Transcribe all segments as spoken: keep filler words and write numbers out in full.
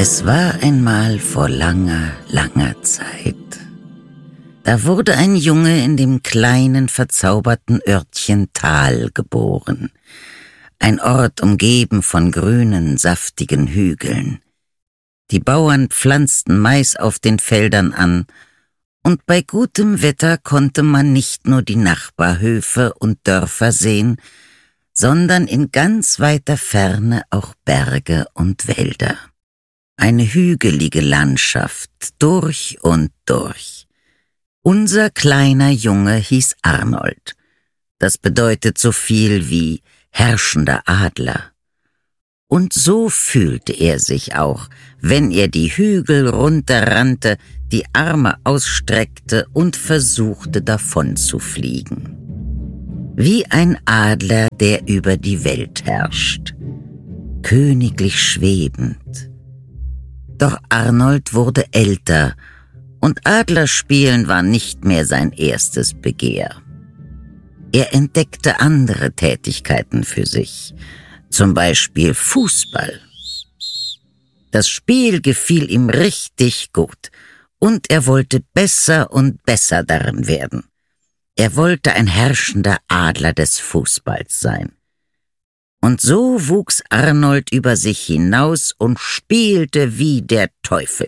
Es war einmal vor langer, langer Zeit. Da wurde ein Junge in dem kleinen, verzauberten Örtchen Tal geboren. Ein Ort umgeben von grünen, saftigen Hügeln. Die Bauern pflanzten Mais auf den Feldern an, und bei gutem Wetter konnte man nicht nur die Nachbarhöfe und Dörfer sehen, sondern in ganz weiter Ferne auch Berge und Wälder. Eine hügelige Landschaft, durch und durch. Unser kleiner Junge hieß Arnold. Das bedeutet so viel wie herrschender Adler. Und so fühlte er sich auch, wenn er die Hügel runterrannte, die Arme ausstreckte und versuchte, davon zu fliegen. Wie ein Adler, der über die Welt herrscht, königlich schwebend. Doch Arnold wurde älter, und Adlerspielen war nicht mehr sein erstes Begehr. Er entdeckte andere Tätigkeiten für sich, zum Beispiel Fußball. Das Spiel gefiel ihm richtig gut, und er wollte besser und besser darin werden. Er wollte ein herrschender Adler des Fußballs sein. Und so wuchs Arnold über sich hinaus und spielte wie der Teufel.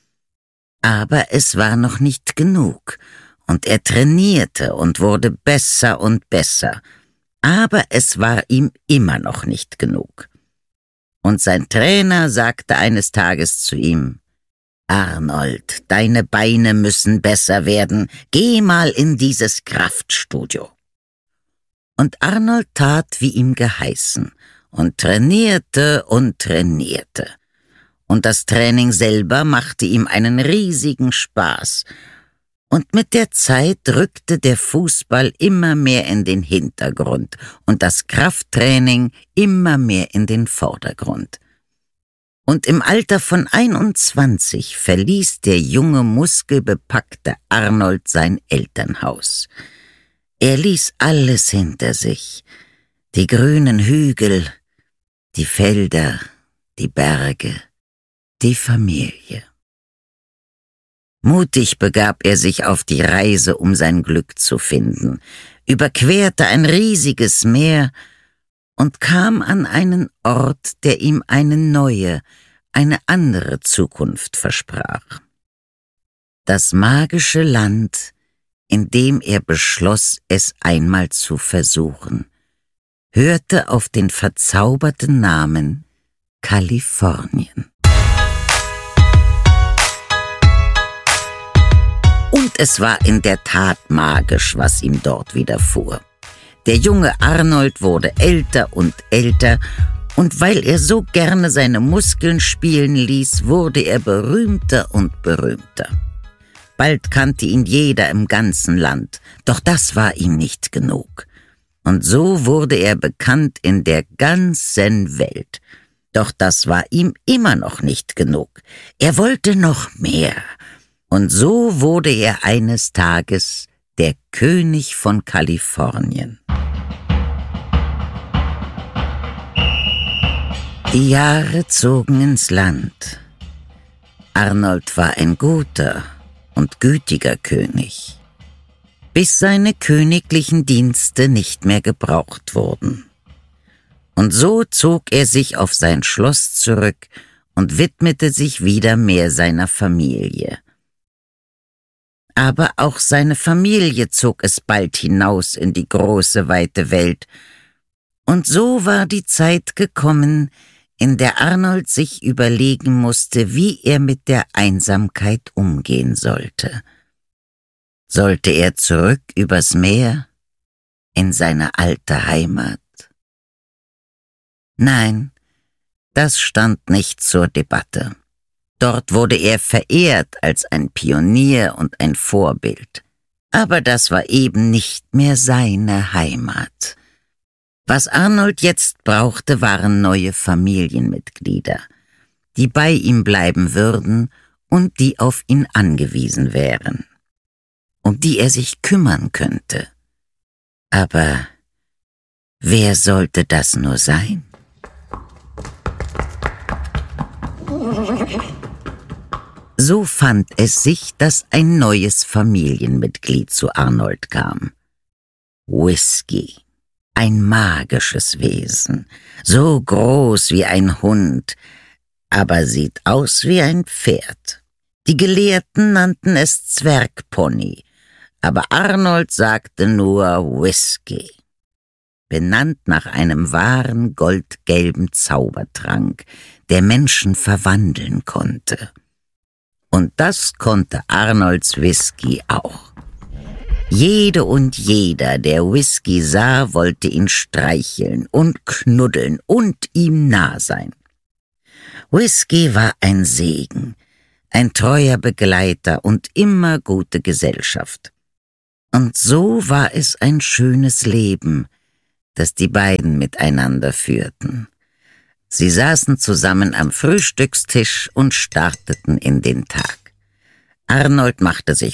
Aber es war noch nicht genug, und er trainierte und wurde besser und besser. Aber es war ihm immer noch nicht genug. Und sein Trainer sagte eines Tages zu ihm: »Arnold, deine Beine müssen besser werden. Geh mal in dieses Kraftstudio.« Und Arnold tat, wie ihm geheißen, und trainierte und trainierte. Und das Training selber machte ihm einen riesigen Spaß. Und mit der Zeit rückte der Fußball immer mehr in den Hintergrund und das Krafttraining immer mehr in den Vordergrund. Und im Alter von einundzwanzig verließ der junge, muskelbepackte Arnold sein Elternhaus. Er ließ alles hinter sich, die grünen Hügel, die Felder, die Berge, die Familie. Mutig begab er sich auf die Reise, um sein Glück zu finden, überquerte ein riesiges Meer und kam an einen Ort, der ihm eine neue, eine andere Zukunft versprach. Das magische Land, in dem er beschloss, es einmal zu versuchen, hörte auf den verzauberten Namen Kalifornien. Und es war in der Tat magisch, was ihm dort widerfuhr. Der junge Arnold wurde älter und älter, und weil er so gerne seine Muskeln spielen ließ, wurde er berühmter und berühmter. Bald kannte ihn jeder im ganzen Land, doch das war ihm nicht genug. Und so wurde er bekannt in der ganzen Welt. Doch das war ihm immer noch nicht genug. Er wollte noch mehr. Und so wurde er eines Tages der König von Kalifornien. Die Jahre zogen ins Land. Arnold war ein guter und gütiger König, bis seine königlichen Dienste nicht mehr gebraucht wurden. Und so zog er sich auf sein Schloss zurück und widmete sich wieder mehr seiner Familie. Aber auch seine Familie zog es bald hinaus in die große, weite Welt. Und so war die Zeit gekommen, in der Arnold sich überlegen musste, wie er mit der Einsamkeit umgehen sollte. Sollte er zurück übers Meer, in seine alte Heimat? Nein, das stand nicht zur Debatte. Dort wurde er verehrt als ein Pionier und ein Vorbild. Aber das war eben nicht mehr seine Heimat. Was Arnold jetzt brauchte, waren neue Familienmitglieder, die bei ihm bleiben würden und die auf ihn angewiesen wären, um die er sich kümmern könnte. Aber wer sollte das nur sein? So fand es sich, dass ein neues Familienmitglied zu Arnold kam. Whisky, ein magisches Wesen, so groß wie ein Hund, aber sieht aus wie ein Pferd. Die Gelehrten nannten es Zwergpony, aber Arnold sagte nur Whisky. Benannt nach einem wahren goldgelben Zaubertrank, der Menschen verwandeln konnte. Und das konnte Arnolds Whisky auch. Jede und jeder, der Whisky sah, wollte ihn streicheln und knuddeln und ihm nah sein. Whisky war ein Segen, ein treuer Begleiter und immer gute Gesellschaft. Und so war es ein schönes Leben, das die beiden miteinander führten. Sie saßen zusammen am Frühstückstisch und starteten in den Tag. Arnold machte sich